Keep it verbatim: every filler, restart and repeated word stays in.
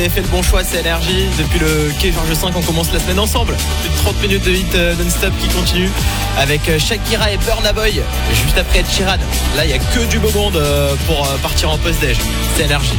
Vous avez fait le bon choix, c'est Énergie. Depuis le quai Georges cinq, on commence la semaine ensemble. Plus de trente minutes de hit non-stop qui continue avec Shakira et Burna Boy. Juste après Ed Sheeran. Là, il n'y a que du beau monde pour partir en post-déj. C'est Énergie.